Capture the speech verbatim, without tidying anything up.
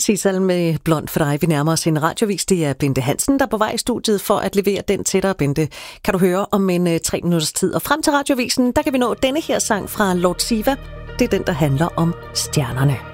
Sissel med Blond for dig. Vi nærmer os en radiovis. Det er Bente Hansen, der er på vej i studiet for at levere den til dig, Bente. Kan du høre om en uh, tre minutters tid. Og frem til radiovisen, der kan vi nå denne her sang fra Lord Siva. Det er den, der handler om stjernerne.